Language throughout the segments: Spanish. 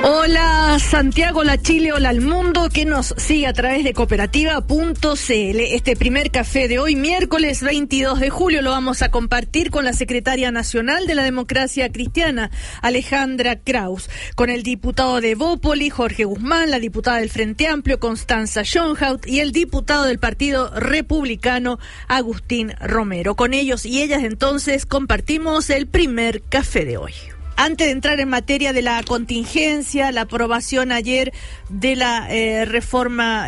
Hola Santiago, hola Chile, hola al mundo que nos sigue a través de cooperativa.cl. Este primer café de hoy, miércoles 22 de julio, lo vamos a compartir con la secretaria nacional de la Democracia Cristiana, Alejandra Kraus, con el diputado de Evópoli, Jorge Guzmán, la diputada del Frente Amplio, Constanza Schoenhout, y el diputado del Partido Republicano, Agustín Romero. Con ellos y ellas entonces compartimos el primer café de hoy. Antes de entrar en materia de la contingencia, la aprobación ayer de la reforma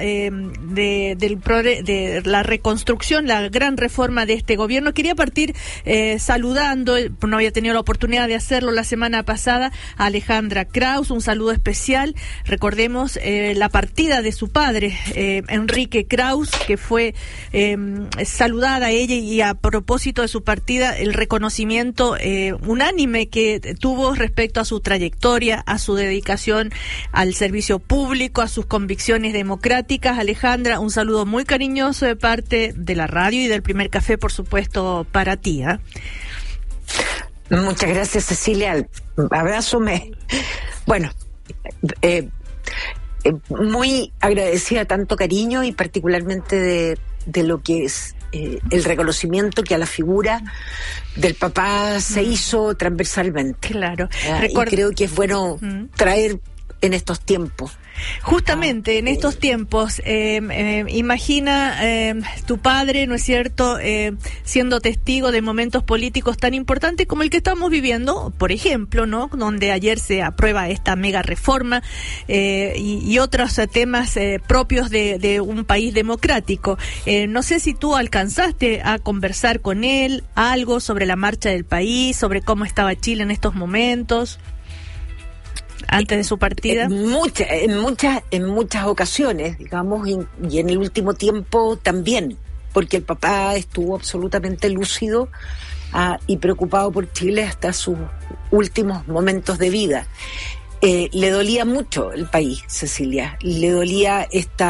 de la reconstrucción, la gran reforma de este gobierno, quería partir saludando, no había tenido la oportunidad de hacerlo la semana pasada, a Alejandra Kraus, un saludo especial. Recordemos la partida de su padre, Enrique Kraus, que fue saludada a ella, y a propósito de su partida, el reconocimiento unánime que tuvo respecto a su trayectoria, a su dedicación al servicio público, a sus convicciones democráticas. Alejandra, un saludo muy cariñoso de parte de la radio y del primer café, por supuesto, para ti. Muchas gracias, Cecilia. Abrazo. Bueno, muy agradecida, tanto cariño y particularmente de lo que es el reconocimiento que a la figura del papá se hizo transversalmente. Claro. Y creo que es bueno traer en estos tiempos. Justamente en estos tiempos, imagina tu padre, ¿no es cierto?, siendo testigo de momentos políticos tan importantes como el que estamos viviendo, por ejemplo, ¿no?, donde ayer se aprueba esta mega reforma y otros temas propios de un país democrático. No sé si tú alcanzaste a conversar con él algo sobre la marcha del país, sobre cómo estaba Chile en estos momentos antes de su partida. En muchas ocasiones, digamos, y en el último tiempo también, porque el papá estuvo absolutamente lúcido y preocupado por Chile hasta sus últimos momentos de vida. Le dolía mucho el país, Cecilia, le dolía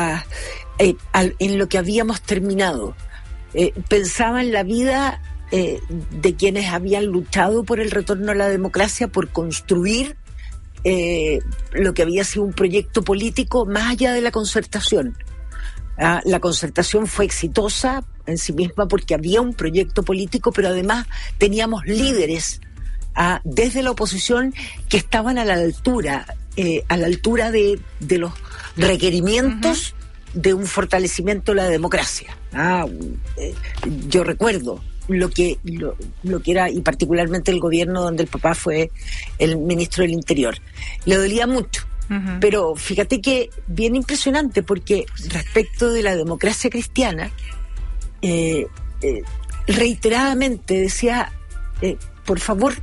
en lo que habíamos terminado. Pensaba en la vida de quienes habían luchado por el retorno a la democracia, por construir lo que había sido un proyecto político más allá de la concertación. La concertación fue exitosa en sí misma porque había un proyecto político, pero además teníamos líderes desde la oposición que estaban a la altura de los requerimientos de un fortalecimiento de la democracia. Yo recuerdo lo que era, y particularmente el gobierno donde el papá fue el ministro del Interior. Le dolía mucho, pero fíjate que bien impresionante, porque respecto de la democracia cristiana, reiteradamente decía, por favor,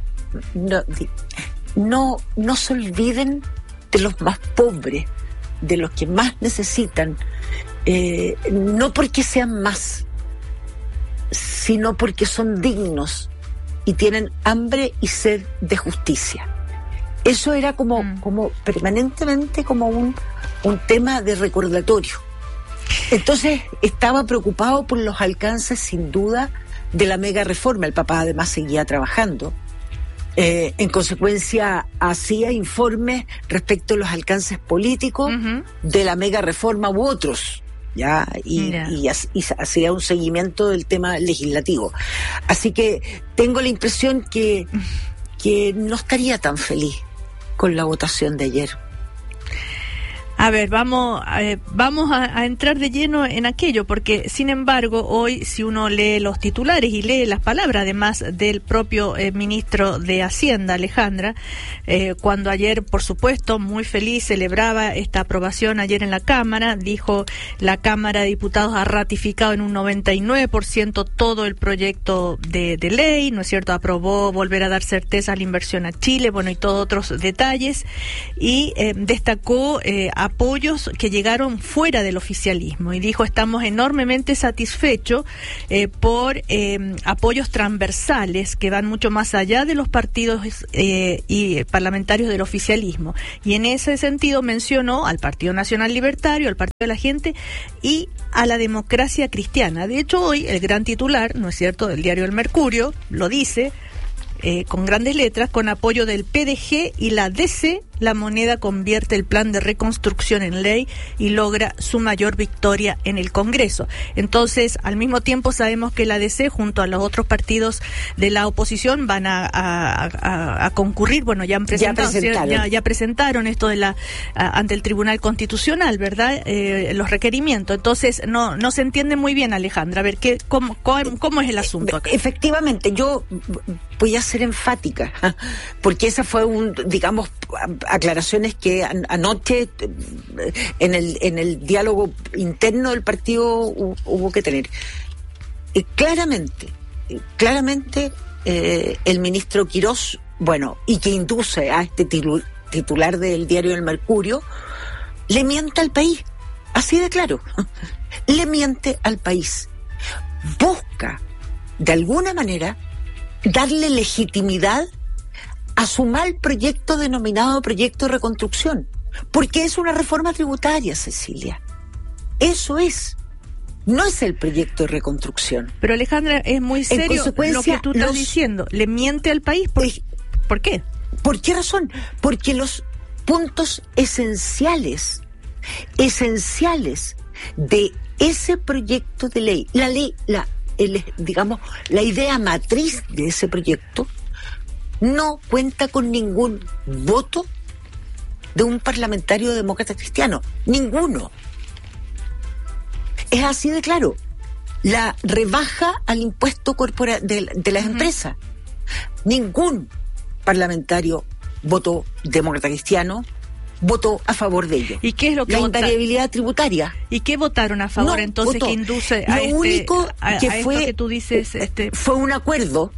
no se olviden de los más pobres, de los que más necesitan, no porque sean más, sino porque son dignos y tienen hambre y sed de justicia. Eso era como permanentemente como un tema de recordatorio. Entonces estaba preocupado por los alcances, sin duda, de la mega reforma. El papá además seguía trabajando. En consecuencia, hacía informes respecto a los alcances políticos de la mega reforma u otros. Y hacía un seguimiento del tema legislativo. Así que tengo la impresión que no estaría tan feliz con la votación de ayer. A ver, vamos a entrar de lleno en aquello, porque sin embargo hoy, si uno lee los titulares y lee las palabras además del propio ministro de Hacienda, Alejandra, cuando ayer, por supuesto, muy feliz, celebraba esta aprobación ayer en la Cámara, dijo: la Cámara de Diputados ha ratificado en un 99% todo el proyecto de ley, ¿no es cierto?, aprobó volver a dar certeza a la inversión a Chile, bueno, y todos otros detalles, y destacó apoyos que llegaron fuera del oficialismo, y dijo: estamos enormemente satisfechos por apoyos transversales que van mucho más allá de los partidos y parlamentarios del oficialismo, y en ese sentido mencionó al Partido Nacional Libertario, al Partido de la Gente y a la Democracia Cristiana. De hecho, hoy el gran titular, ¿no es cierto?, del diario El Mercurio lo dice con grandes letras: con apoyo del PDG y la DC la moneda convierte el plan de reconstrucción en ley y logra su mayor victoria en el Congreso. Entonces, al mismo tiempo sabemos que la DC junto a los otros partidos de la oposición van a concurrir, bueno, ya presentaron esto de ante el Tribunal Constitucional, ¿verdad? Los requerimientos. Entonces, no se entiende muy bien, Alejandra. A ver, ¿cómo es el asunto acá? Efectivamente, yo voy a ser enfática, porque esa fue digamos, aclaraciones que anoche en el diálogo interno del partido hubo que tener. Claramente, el ministro Quirós, bueno, y que induce a este titular del diario El Mercurio, le miente al país, así de claro, le miente al país. Busca, de alguna manera, darle legitimidad a su mal proyecto denominado proyecto de reconstrucción, porque es una reforma tributaria, Cecilia. Eso es. No es el proyecto de reconstrucción. Pero Alejandra, es muy serio lo que tú estás diciendo. ¿Le miente al país? ¿Por qué? ¿Por qué razón? Porque los puntos esenciales de ese proyecto de ley, digamos, la idea matriz de ese proyecto, no cuenta con ningún voto de un parlamentario demócrata cristiano. Ninguno. Es así de claro. La rebaja al impuesto corporal de las empresas. Ningún parlamentario votó demócrata cristiano, votó a favor de ello. ¿Y qué es lo que la invariabilidad tributaria? ¿Y qué votaron a favor entonces votó. Que induce a lo único que fue esto que tú dices? Fue un acuerdo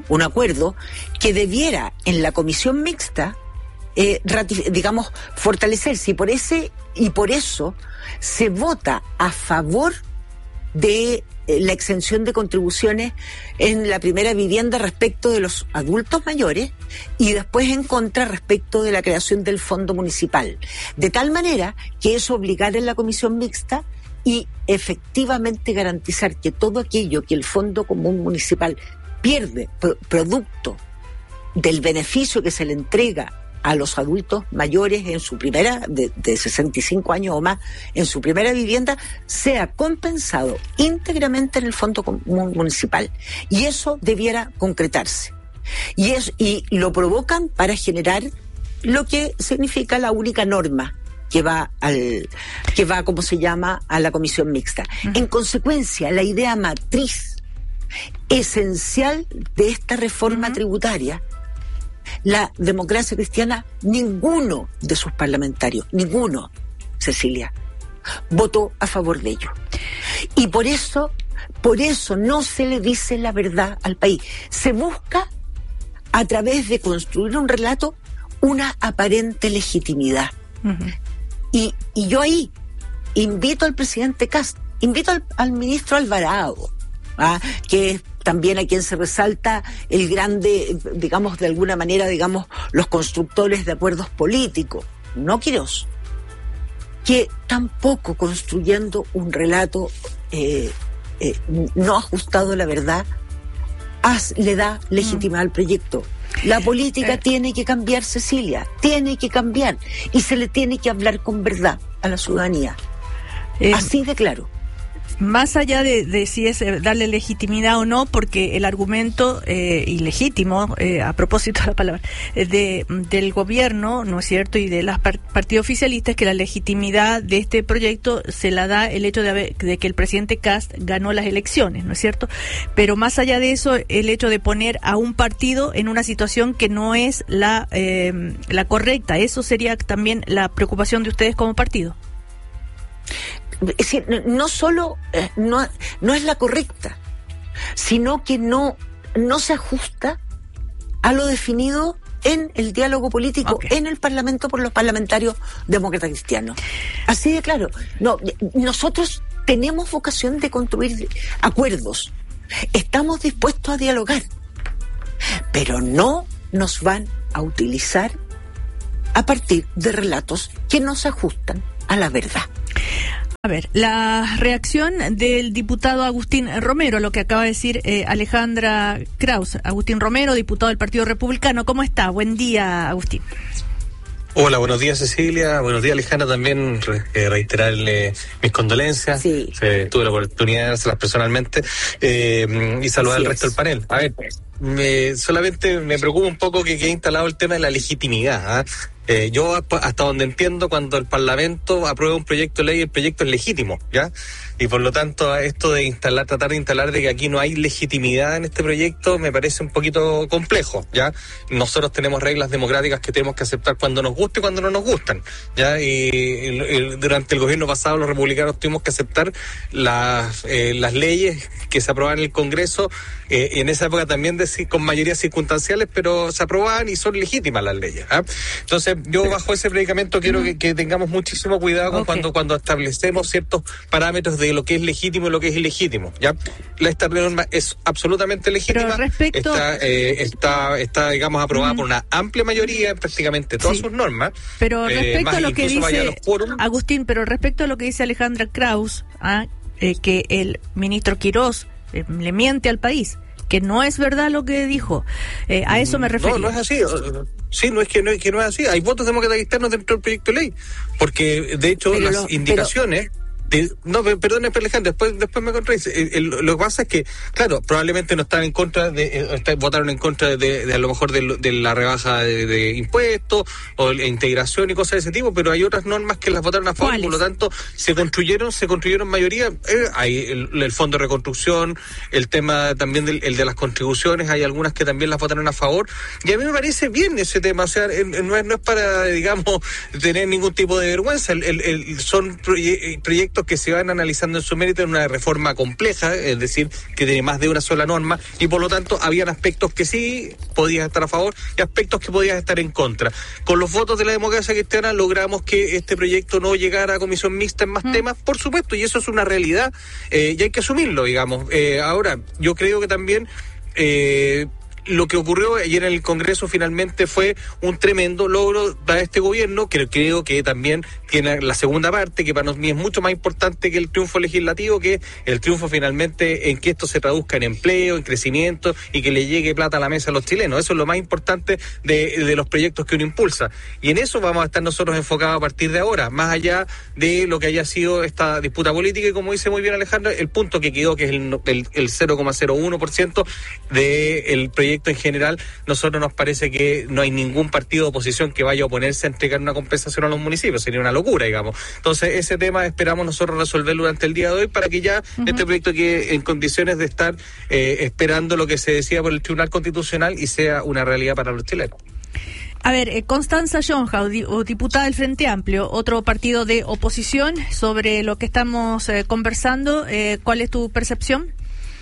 que debiera en la comisión mixta digamos, fortalecerse, y por eso se vota a favor de la exención de contribuciones en la primera vivienda respecto de los adultos mayores y después en contra respecto de la creación del fondo municipal, de tal manera que eso obligara en la comisión mixta y efectivamente garantizar que todo aquello que el Fondo Común Municipal pierde producto del beneficio que se le entrega a los adultos mayores en su primera, de 65 años o más, en su primera vivienda, sea compensado íntegramente en el Fondo Común Municipal. Y eso debiera concretarse. Y lo provocan para generar lo que significa la única norma que va, ¿cómo se llama?, a la comisión mixta. En consecuencia, la idea matriz esencial de esta reforma tributaria, la democracia cristiana, ninguno de sus parlamentarios, ninguno, Cecilia, votó a favor de ello. Y por eso no se le dice la verdad al país. Se busca, a través de construir un relato, una aparente legitimidad. Y yo ahí invito al presidente Kast, invito al ministro Alvarado, que es también a quien se resalta el grande, digamos, de alguna manera, digamos, los constructores de acuerdos políticos, no Quirós, que tampoco construyendo un relato no ajustado a la verdad, le da legitimidad al proyecto. La política tiene que cambiar, Cecilia, tiene que cambiar, y se le tiene que hablar con verdad a la ciudadanía. Así de claro. Más allá de si es darle legitimidad o no, porque el argumento ilegítimo, a propósito de la palabra, del gobierno, ¿no es cierto?, y de las partidos oficialistas, que la legitimidad de este proyecto se la da el hecho de que el presidente Kast ganó las elecciones, ¿no es cierto? Pero más allá de eso, el hecho de poner a un partido en una situación que no es la correcta, eso sería también la preocupación de ustedes como partido. Es decir, no solo no es la correcta, sino que no se ajusta a lo definido en el diálogo político, en el Parlamento, por los parlamentarios demócratas cristianos. Así de claro. No, nosotros tenemos vocación de construir acuerdos. Estamos dispuestos a dialogar, pero no nos van a utilizar a partir de relatos que no se ajustan a la verdad. A ver, la reacción del diputado Agustín Romero, lo que acaba de decir Alejandra Kraus. Agustín Romero, diputado del Partido Republicano. ¿Cómo está? Buen día, Agustín. Hola, buenos días Cecilia, buenos días Alejandra, también reiterarle mis condolencias. Sí. Tuve la oportunidad de hacerlas personalmente y saludar al resto del panel. A ver, solamente me preocupa un poco que quede instalado el tema de la legitimidad. Yo hasta donde entiendo, cuando el Parlamento aprueba un proyecto de ley, el proyecto es legítimo, ¿ya? Y por lo tanto, esto de tratar de instalar de que aquí no hay legitimidad en este proyecto, me parece un poquito complejo, ¿ya? Nosotros tenemos reglas democráticas que tenemos que aceptar cuando nos guste y cuando no nos gustan, ¿ya? Y durante el gobierno pasado los republicanos tuvimos que aceptar las leyes que se aprobaban en el Congreso, y en esa época también con mayorías circunstanciales, pero se aprobaban y son legítimas las leyes, ¿ah? Entonces, yo bajo ese predicamento quiero que tengamos muchísimo cuidado con cuando establecemos ciertos parámetros de lo que es legítimo y lo que es ilegítimo, ¿ya? Esta norma es absolutamente legítima, está digamos aprobada por una amplia mayoría en prácticamente todas sus normas. Pero respecto a lo que dice Agustín, pero respecto a lo que dice Alejandra Kraus, que el ministro Quirós le miente al país, que no es verdad lo que dijo, a eso me refiero. No es así. Sí, no es que no es así. Hay votos democráticos externos dentro del proyecto de ley, porque de hecho indicaciones. No, perdón, Alejandro, después me contradice. Lo que pasa es que, claro, probablemente no están en contra votaron en contra de a lo mejor de la rebaja de impuestos o la integración y cosas de ese tipo, pero hay otras normas que las votaron a favor. ¿Cuáles? Por lo tanto, se construyeron mayoría. Hay el fondo de reconstrucción, el tema también el de las contribuciones, hay algunas que también las votaron a favor, y a mí me parece bien ese tema. O sea, no es para, digamos, tener ningún tipo de vergüenza. Son proyectos que se van analizando en su mérito en una reforma compleja, es decir, que tiene más de una sola norma, y por lo tanto habían aspectos que sí podías estar a favor y aspectos que podías estar en contra. Con los votos de la democracia cristiana logramos que este proyecto no llegara a comisión mixta en más temas, por supuesto, y eso es una realidad, y hay que asumirlo, digamos. Ahora, yo creo que también lo que ocurrió ayer en el Congreso finalmente fue un tremendo logro para este gobierno, que creo que también tiene la segunda parte, que para mí es mucho más importante que el triunfo legislativo, que es el triunfo finalmente en que esto se traduzca en empleo, en crecimiento y que le llegue plata a la mesa a los chilenos. Eso es lo más importante de los proyectos que uno impulsa. Y en eso vamos a estar nosotros enfocados a partir de ahora, más allá de lo que haya sido esta disputa política, y como dice muy bien Alejandra, el punto que quedó, que es el 0,01% del proyecto en general. Nosotros nos parece que no hay ningún partido de oposición que vaya a oponerse a entregar una compensación a los municipios, sería una locura, digamos. Entonces ese tema esperamos nosotros resolverlo durante el día de hoy para que ya este proyecto quede en condiciones de estar esperando lo que se decida por el Tribunal Constitucional y sea una realidad para los chilenos. A ver, Constanza Jonja, diputada del Frente Amplio, otro partido de oposición, sobre lo que estamos conversando, ¿cuál es tu percepción?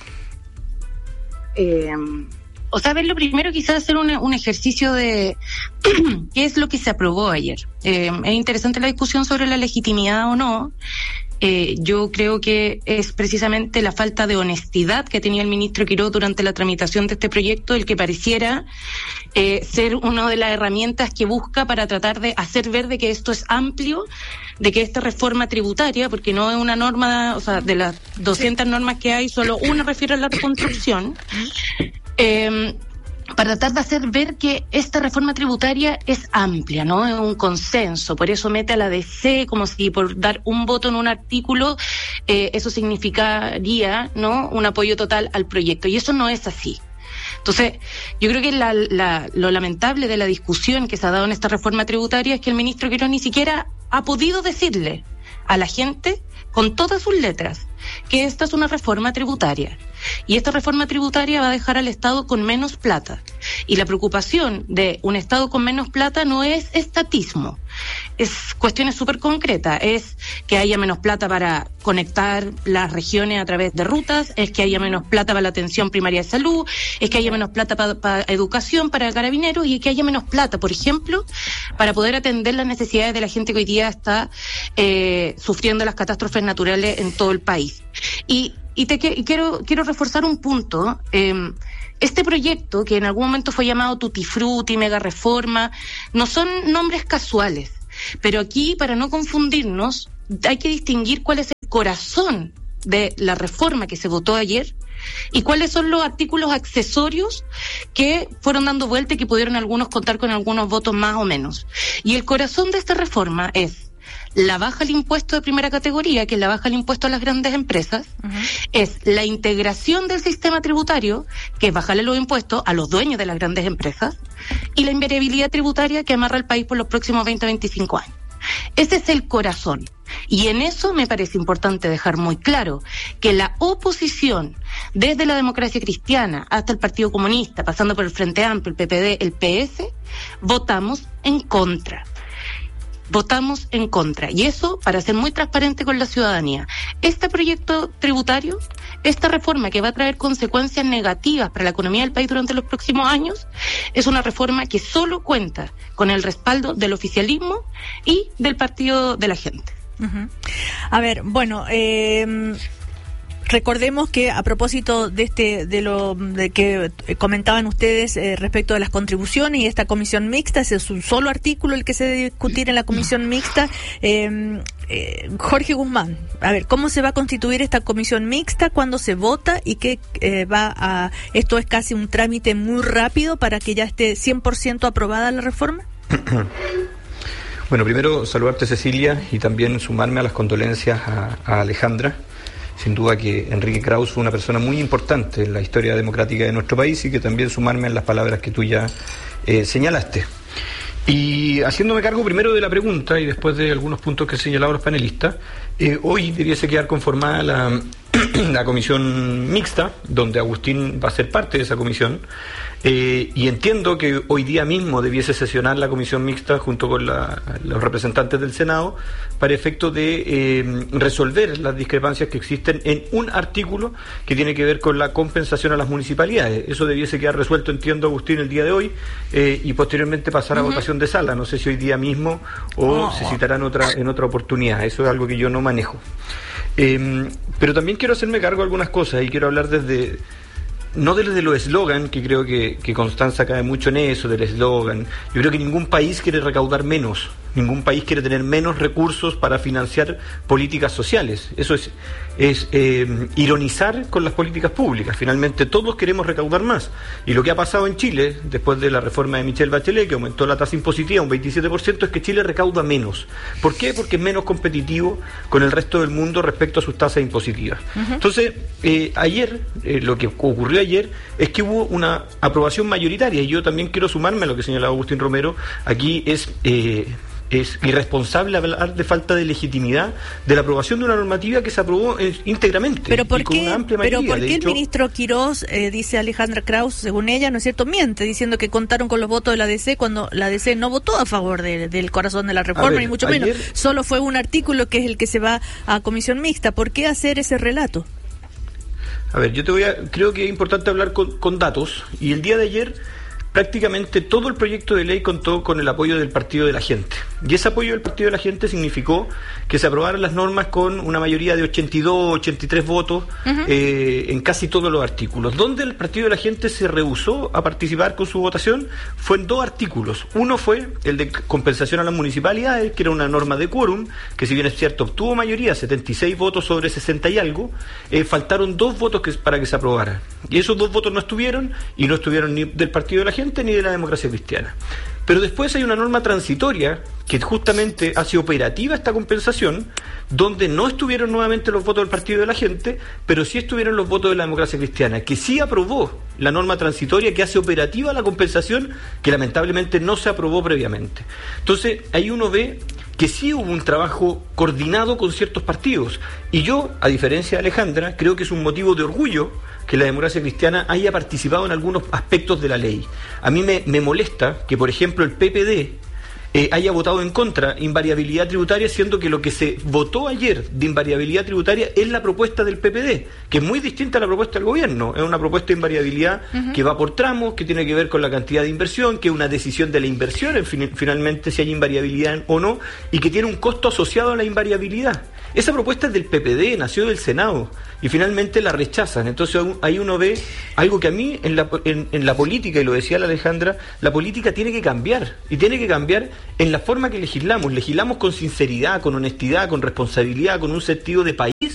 O sea, ver, lo primero quizás hacer un ejercicio de qué es lo que se aprobó ayer. Es interesante la discusión sobre la legitimidad o no. Yo creo que es precisamente la falta de honestidad que tenía el ministro Quirós durante la tramitación de este proyecto el que pareciera ser una de las herramientas que busca para tratar de hacer ver de que esto es amplio, de que esta reforma tributaria, porque no es una norma, o sea, de las 200 normas que hay, solo una refiere a la reconstrucción, para tratar de hacer ver que esta reforma tributaria es amplia, ¿no? Es un consenso, por eso mete a la DC como si por dar un voto en un artículo eso significaría, ¿no?, un apoyo total al proyecto, y eso no es así. Entonces, yo creo que lo lamentable de la discusión que se ha dado en esta reforma tributaria es que el ministro Quirós ni siquiera ha podido decirle a la gente con todas sus letras que esta es una reforma tributaria, y esta reforma tributaria va a dejar al Estado con menos plata, y la preocupación de un Estado con menos plata no es estatismo, es cuestiones súper concretas, es que haya menos plata para conectar las regiones a través de rutas, es que haya menos plata para la atención primaria de salud, es que haya menos plata para educación, para carabineros, y que haya menos plata, por ejemplo, para poder atender las necesidades de la gente que hoy día está sufriendo las catástrofes naturales en todo el país. Y quiero reforzar un punto. Este proyecto, que en algún momento fue llamado Tutti Frutti, Mega Reforma, no son nombres casuales, pero aquí, para no confundirnos, hay que distinguir cuál es el corazón de la reforma que se votó ayer y cuáles son los artículos accesorios que fueron dando vuelta y que pudieron algunos contar con algunos votos más o menos. Y el corazón de esta reforma es la baja al impuesto de primera categoría, que es la baja al impuesto a las grandes empresas, es la integración del sistema tributario, que es bajarle los impuestos a los dueños de las grandes empresas, y la invariabilidad tributaria que amarra al país por los próximos 20 a 25 años. Ese es el corazón. Y en eso me parece importante dejar muy claro que la oposición, desde la Democracia Cristiana hasta el Partido Comunista, pasando por el Frente Amplio, el PPD, el PS, votamos en contra. Votamos en contra. Y eso para ser muy transparente con la ciudadanía. Este proyecto tributario, esta reforma que va a traer consecuencias negativas para la economía del país durante los próximos años, es una reforma que solo cuenta con el respaldo del oficialismo y del Partido de la Gente. A ver, bueno, recordemos que a propósito de lo que comentaban ustedes respecto de las contribuciones y esta comisión mixta, ese es un solo artículo el que se debe discutir en la comisión mixta. Jorge Guzmán, a ver, ¿cómo se va a constituir esta comisión mixta? ¿Cuándo se vota? ¿Y qué esto es casi un trámite muy rápido para que ya esté 100% aprobada la reforma? Bueno, primero saludarte, Cecilia, y también sumarme a las condolencias a Alejandra. Sin duda que Enrique Krauss fue una persona muy importante en la historia democrática de nuestro país, y que también sumarme en las palabras que tú ya señalaste. Y haciéndome cargo primero de la pregunta y después de algunos puntos que señalaban los panelistas, hoy debiese quedar conformada la comisión mixta, donde Agustín va a ser parte de esa comisión, y entiendo que hoy día mismo debiese sesionar la comisión mixta junto con los representantes del Senado para efecto de resolver las discrepancias que existen en un artículo que tiene que ver con la compensación a las municipalidades. Eso debiese quedar resuelto, entiendo, Agustín, el día de hoy, y posteriormente pasar a votación de sala. No sé si hoy día mismo o se citará en otra oportunidad. Eso es algo que yo no manejo. Pero también quiero hacerme cargo de algunas cosas, y quiero hablar no desde los eslogan, que creo que Constanza cae mucho en eso, del eslogan. Yo creo que ningún país quiere recaudar menos, ningún país quiere tener menos recursos para financiar políticas sociales. Eso es ironizar con las políticas públicas. Finalmente todos queremos recaudar más. Y lo que ha pasado en Chile, después de la reforma de Michelle Bachelet, que aumentó la tasa impositiva un 27%, es que Chile recauda menos. ¿Por qué? Porque es menos competitivo con el resto del mundo respecto a sus tasas impositivas. Entonces, ayer, lo que ocurrió ayer es que hubo una aprobación mayoritaria, y yo también quiero sumarme a lo que señalaba Agustín Romero. Aquí es irresponsable hablar de falta de legitimidad de la aprobación de una normativa que se aprobó íntegramente. ¿Pero por con qué, una amplia mayoría? ¿Pero por qué el ministro Quirós, dice Alejandra Krauss, según ella, ¿no es cierto?, miente, diciendo que contaron con los votos de la DC cuando la DC no votó a favor del corazón de la reforma, ni mucho menos. Solo fue un artículo que es el que se va a comisión mixta. ¿Por qué hacer ese relato? A ver, creo que es importante hablar con datos, y el día de ayer prácticamente todo el proyecto de ley contó con el apoyo del Partido de la Gente. Y ese apoyo del Partido de la Gente significó que se aprobaran las normas con una mayoría de 82, 83 votos en casi todos los artículos. Donde el Partido de la Gente se rehusó a participar con su votación fue en dos artículos. Uno fue el de compensación a las municipalidades, que era una norma de quórum, que si bien es cierto obtuvo mayoría, 76 votos sobre 60 y algo, faltaron 2 votos para que se aprobara. Y esos 2 votos no estuvieron ni del Partido de la Gente ni de la Democracia Cristiana. Pero después hay una norma transitoria que justamente hace operativa esta compensación, donde no estuvieron nuevamente los votos del Partido de la Gente, pero sí estuvieron los votos de la Democracia Cristiana, que sí aprobó la norma transitoria que hace operativa la compensación, que lamentablemente no se aprobó previamente. Entonces, ahí uno ve que sí hubo un trabajo coordinado con ciertos partidos. Y yo, a diferencia de Alejandra, creo que es un motivo de orgullo que la Democracia Cristiana haya participado en algunos aspectos de la ley. A mí me molesta que, por ejemplo, el PPD haya votado en contra invariabilidad tributaria, siendo que lo que se votó ayer de invariabilidad tributaria es la propuesta del PPD, que es muy distinta a la propuesta del gobierno. Es una propuesta de invariabilidad que va por tramos, que tiene que ver con la cantidad de inversión, que es una decisión de la inversión, finalmente, si hay invariabilidad o no, y que tiene un costo asociado a la invariabilidad. Esa propuesta es del PPD, nació del Senado, y finalmente la rechazan. Entonces ahí uno ve algo que a mí en la política, y lo decía la Alejandra, la política tiene que cambiar, y tiene que cambiar en la forma que legislamos con sinceridad, con honestidad, con responsabilidad, con un sentido de país,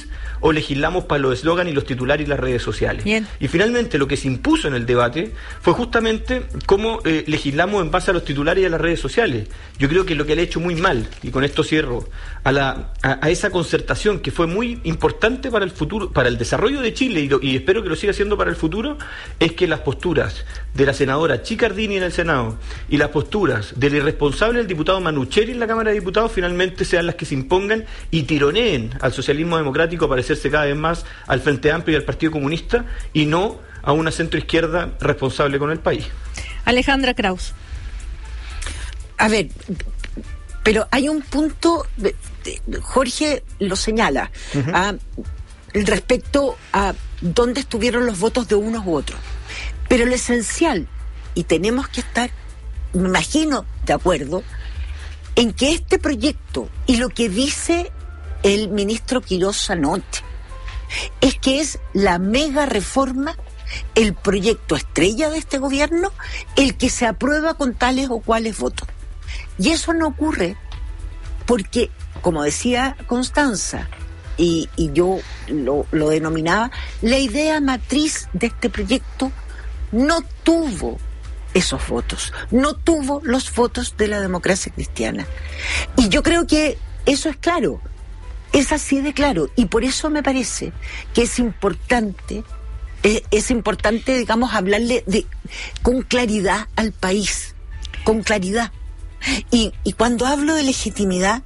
o legislamos para los eslogan y los titulares y las redes sociales. Bien. Y finalmente lo que se impuso en el debate fue justamente cómo legislamos en base a los titulares y a las redes sociales. Yo creo que lo que le ha hecho muy mal, y con esto cierro, a esa concertación que fue muy importante para el futuro, para el desarrollo de Chile, y espero que lo siga siendo para el futuro, es que las posturas de la senadora Chicardini en el Senado y las posturas del irresponsable del diputado Manucheri en la Cámara de Diputados finalmente sean las que se impongan y tironeen al socialismo democrático a parecerse cada vez más al Frente Amplio y al Partido Comunista, y no a una centroizquierda responsable con el país. Alejandra Kraus. A ver, pero hay un punto, Jorge lo señala, respecto a dónde estuvieron los votos de unos u otros. Pero lo esencial, y tenemos que estar, me imagino, de acuerdo, en que este proyecto, y lo que dice el ministro Quirós anoche, es que es la mega reforma, el proyecto estrella de este gobierno, el que se aprueba con tales o cuales votos. Y eso no ocurre porque, como decía Constanza, y yo lo denominaba, la idea matriz de este proyecto no tuvo esos votos, no tuvo los votos de la democracia cristiana. Y yo creo que eso es claro, es así de claro, y por eso me parece que es importante, digamos, hablarle con claridad al país, con claridad. Y cuando hablo de legitimidad,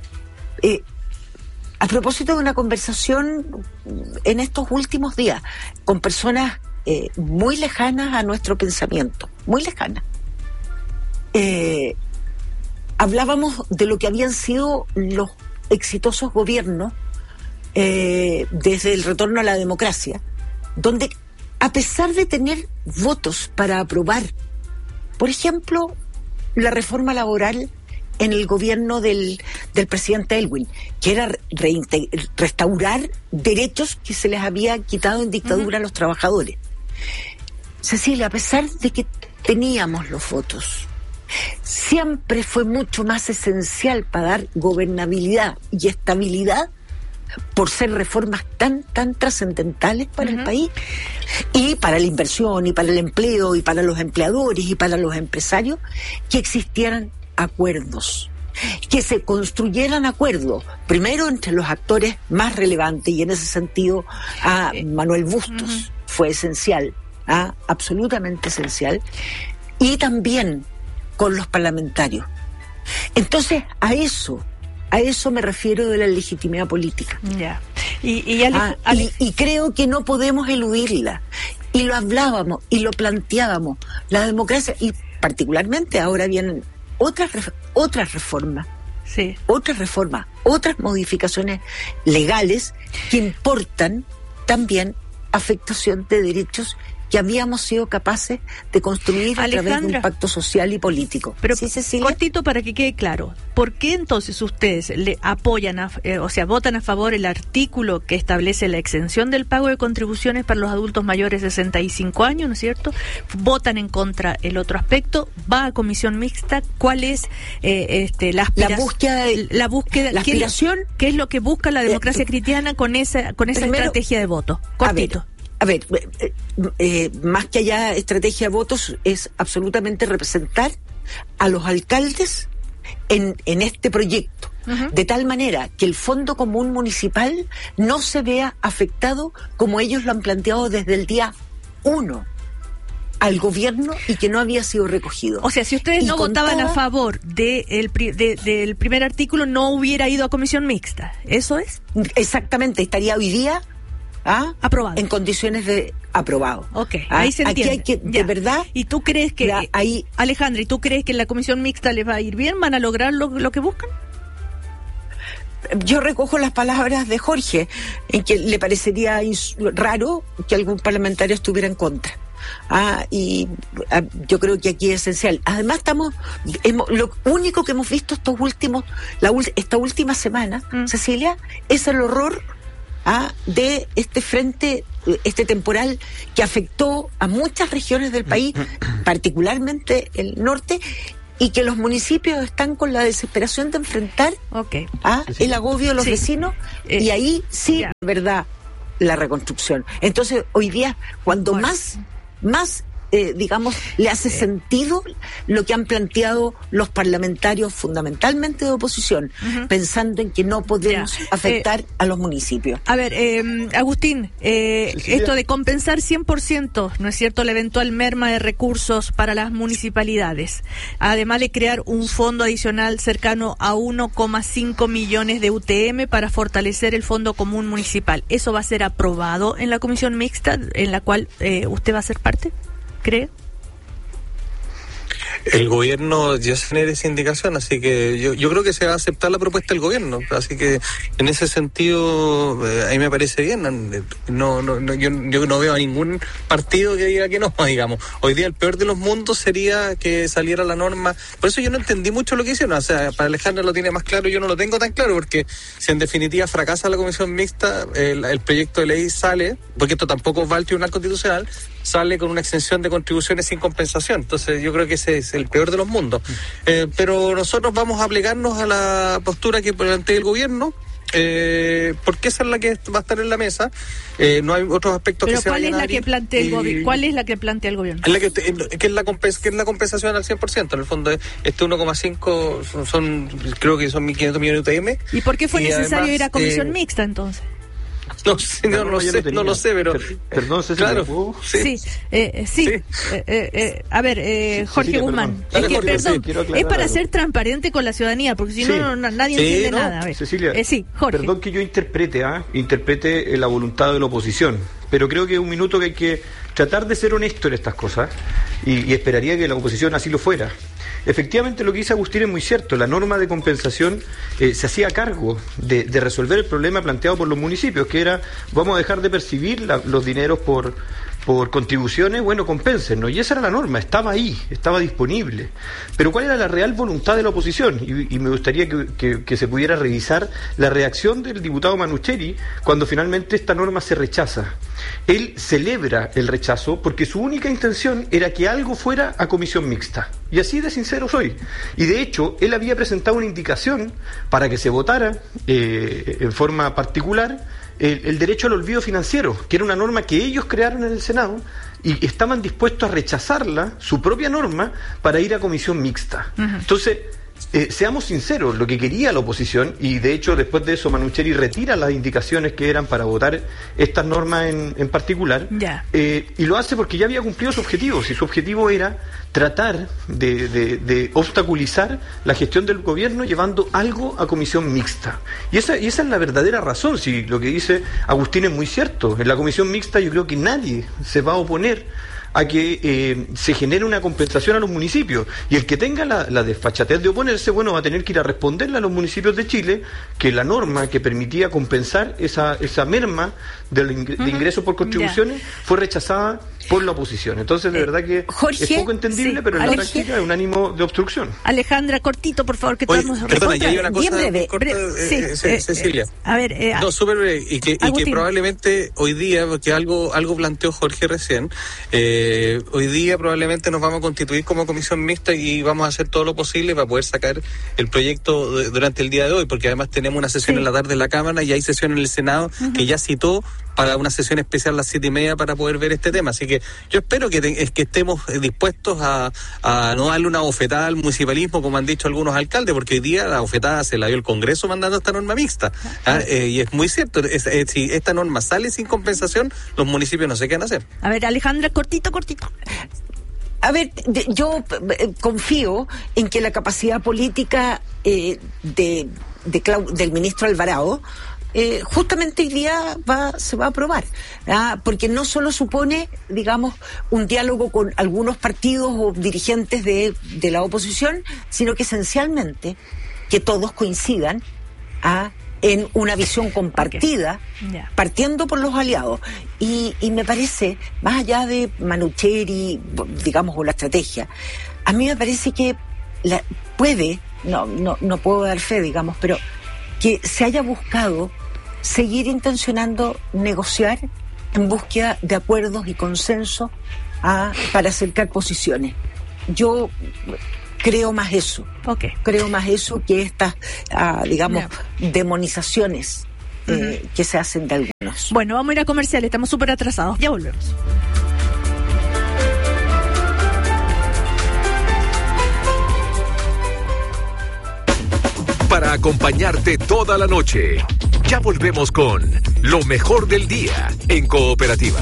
a propósito de una conversación en estos últimos días con personas muy lejanas a nuestro pensamiento, muy lejanas, hablábamos de lo que habían sido los exitosos gobiernos desde el retorno a la democracia, donde a pesar de tener votos para aprobar, por ejemplo, la reforma laboral en el gobierno del presidente Elwin, que era restaurar derechos que se les había quitado en dictadura a los trabajadores. Cecilia, a pesar de que teníamos los votos, siempre fue mucho más esencial para dar gobernabilidad y estabilidad, por ser reformas tan trascendentales para el país, y para la inversión, y para el empleo, y para los empleadores, y para los empresarios, que existieran acuerdos, que se construyeran acuerdos, primero entre los actores más relevantes, y en ese sentido a Manuel Bustos fue esencial, absolutamente esencial, y también con los parlamentarios. Entonces, a eso me refiero de la legitimidad política. Ya. Y creo que no podemos eludirla. Y lo hablábamos y lo planteábamos. La democracia, y particularmente ahora vienen otras reformas. Sí. Otras modificaciones legales que importan también afectación de derechos que habíamos sido capaces de construir a través de un pacto social y político. Pero ¿sí, Cecilia? Cortito para que quede claro, ¿por qué entonces ustedes le apoyan, votan a favor el artículo que establece la exención del pago de contribuciones para los adultos mayores de 65 años, ¿no es cierto? Votan en contra el otro aspecto, va a comisión mixta, ¿cuál es la búsqueda, la aspiración? ¿Qué es lo que busca la democracia cristiana con esa estrategia de voto? Cortito. A ver, más que haya estrategia de votos, es absolutamente representar a los alcaldes en este proyecto, de tal manera que el Fondo Común Municipal no se vea afectado como ellos lo han planteado desde el día 1 al gobierno y que no había sido recogido. O sea, si ustedes no votaban a favor del primer artículo, no hubiera ido a comisión mixta, ¿eso es? Exactamente, estaría hoy día aprobado, en condiciones de aprobado. Okay, ahí se entiende. Aquí hay que, de verdad. ¿Y tú crees que, Alejandra, y tú crees que en la comisión mixta les va a ir bien? ¿Van a lograr lo que buscan? Yo recojo las palabras de Jorge, en que le parecería raro que algún parlamentario estuviera en contra. Yo creo que aquí es esencial. Además, lo único que hemos visto esta última semana, Cecilia, es el horror de este frente, este temporal que afectó a muchas regiones del país, particularmente el norte, y que los municipios están con la desesperación de enfrentar el agobio de los vecinos, y ahí sí, de verdad, la reconstrucción. Entonces, hoy día, cuando más digamos, le hace sentido lo que han planteado los parlamentarios fundamentalmente de oposición, pensando en que no podemos afectar a los municipios. A ver, Agustín, esto de compensar 100%, ¿no es cierto?, la eventual merma de recursos para las municipalidades, además de crear un fondo adicional cercano a 1,5 millones de UTM para fortalecer el Fondo Común Municipal. ¿Eso va a ser aprobado en la comisión mixta en la cual usted va a ser parte? ¿Cree? El gobierno ya se genera esa indicación, así que yo creo que se va a aceptar la propuesta del gobierno, así que en ese sentido ahí me parece bien. Yo no veo a ningún partido que diga que no, digamos. Hoy día el peor de los mundos sería que saliera la norma. Por eso yo no entendí mucho lo que hicieron. O sea, para Alejandra lo tiene más claro, yo no lo tengo tan claro, porque si en definitiva fracasa la comisión mixta, el proyecto de ley sale, porque esto tampoco va al Tribunal Constitucional, sale con una exención de contribuciones sin compensación. Entonces yo creo que ese es el peor de los mundos. Pero nosotros vamos a plegarnos a la postura que plantea el gobierno, porque esa es la que va a estar en la mesa. No hay otros aspectos que se vayan a abrir. ¿Cuál es la que plantea el gobierno? Que es la compensación al 100%. En el fondo, 1,5 creo que son 1.500 millones de UTM. ¿Y por qué fue necesario ir a comisión mixta entonces? No lo sé, pero... Perdón, Cecilia, claro, a ver, Jorge Guzmán, es para ser transparente con la ciudadanía, porque si no, nadie entiende nada. A ver. Cecilia, Jorge. Perdón que yo interprete la voluntad de la oposición, pero creo que es un minuto que hay que tratar de ser honesto en estas cosas, y esperaría que la oposición así lo fuera. Efectivamente, lo que dice Agustín es muy cierto. La norma de compensación se hacía cargo de resolver el problema planteado por los municipios, que era: vamos a dejar de percibir los dineros por contribuciones, bueno, compénsennos. Y esa era la norma, estaba ahí, estaba disponible. Pero ¿cuál era la real voluntad de la oposición? Y me gustaría que se pudiera revisar la reacción del diputado Manucheri cuando finalmente esta norma se rechaza. Él celebra el rechazo porque su única intención era que algo fuera a comisión mixta. Y así de sincero soy. Y de hecho, él había presentado una indicación para que se votara en forma particular el derecho al olvido financiero, que era una norma que ellos crearon en el Senado, y estaban dispuestos a rechazarla, su propia norma, para ir a comisión mixta. Entonces, seamos sinceros, lo que quería la oposición, y de hecho después de eso Manucheri retira las indicaciones que eran para votar estas normas en particular, y lo hace porque ya había cumplido su objetivo. Si su objetivo era tratar de obstaculizar la gestión del gobierno llevando algo a comisión mixta. Y esa es la verdadera razón. Si lo que dice Agustín es muy cierto, en la comisión mixta yo creo que nadie se va a oponer a que se genere una compensación a los municipios, y el que tenga la desfachatez de oponerse, bueno, va a tener que ir a responderle a los municipios de Chile que la norma que permitía compensar esa merma de ingresos por contribuciones fue rechazada por la oposición. Entonces, de verdad que Jorge, es poco entendible, pero en la práctica es un ánimo de obstrucción. Alejandra, cortito, por favor, que estamos... Perdona, ya hay una cosa Cecilia. A ver, súper breve, y que probablemente hoy día, porque algo planteó Jorge recién, hoy día probablemente nos vamos a constituir como comisión mixta y vamos a hacer todo lo posible para poder sacar el proyecto durante el día de hoy, porque además tenemos una sesión en la tarde en la Cámara y hay sesión en el Senado que ya citó para una sesión especial a las 7:30 para poder ver este tema. Así que yo espero que estemos dispuestos a no darle una bofetada al municipalismo, como han dicho algunos alcaldes, porque hoy día la bofetada se la dio el Congreso mandando esta norma mixta. Y es muy cierto, si esta norma sale sin compensación, los municipios no sé qué van a hacer. A ver, Alejandra, cortito. A ver, yo confío en que la capacidad política del ministro Alvarado justamente hoy día se va a aprobar, porque no solo supone, digamos, un diálogo con algunos partidos o dirigentes de la oposición, sino que esencialmente que todos coincidan en una visión compartida, partiendo por los aliados. Y me parece, más allá de Manucheri, digamos, o la estrategia, a mí me parece que no puedo dar fe, digamos, pero que se haya buscado seguir intencionando negociar en búsqueda de acuerdos y consenso para acercar posiciones. Yo creo más eso. Okay. Creo más eso que estas, digamos, demonizaciones que se hacen de algunos. Bueno, vamos a ir a comerciales, estamos súper atrasados. Ya volvemos. Para acompañarte toda la noche. Ya volvemos con lo mejor del día en Cooperativa.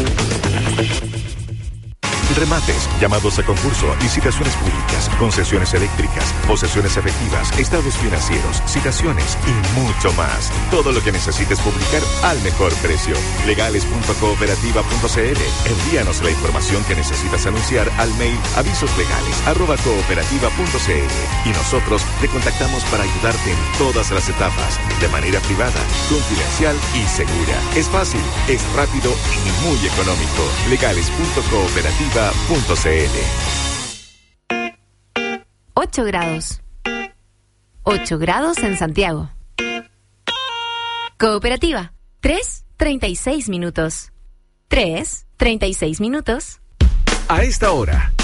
Remates, llamados a concurso, licitaciones públicas, concesiones eléctricas, posesiones efectivas, estados financieros, citaciones y mucho más. Todo lo que necesites publicar al mejor precio. Legales.cooperativa.cl. Envíanos la información que necesitas anunciar al mail avisoslegales@cooperativa.cl y nosotros te contactamos para ayudarte en todas las etapas, de manera privada, confidencial y segura. Es fácil, es rápido y muy económico. Legales.cooperativa.cl. 8 grados. 8 grados en Santiago. Cooperativa. 3:36 minutos. 3:36 minutos. A esta hora,